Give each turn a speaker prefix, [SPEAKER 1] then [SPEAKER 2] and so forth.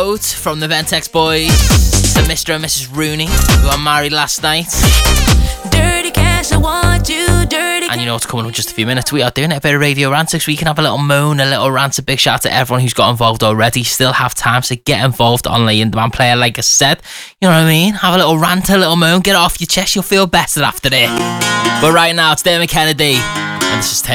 [SPEAKER 1] note from the Ventex boys to Mr. and Mrs. Rooney, who are married last night.
[SPEAKER 2] Dirty cash, I want you, dirty.
[SPEAKER 1] And you know what's coming up in just a few minutes? We are doing a bit of Radio Rantix, so we can have a little moan, a little rant. A big shout out to everyone who's got involved already. Still have time to get involved on Lay in the Band Player, like I said. You know what I mean? Have a little rant, a little moan, get it off your chest. You'll feel better after it. But right now, it's Dermot Kennedy, and this is